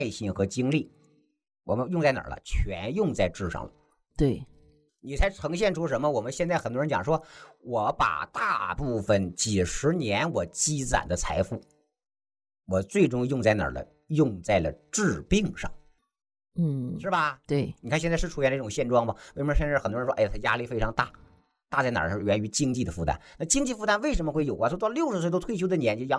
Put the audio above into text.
心和精力，我们用在哪儿了？全用在智上了。 对， 你才呈现出什么？我们现在很多人讲说，我把大部分几十年我积攒的财富，我最终用在哪儿了？用在了治病上。是吧？ 对， 你看现在是出现这种现状吗？为什么现在很多人说，哎，他压力非常大，大在哪儿？是源于经济的负担。那经济负担为什么会有啊？说到60岁都退休的年纪，养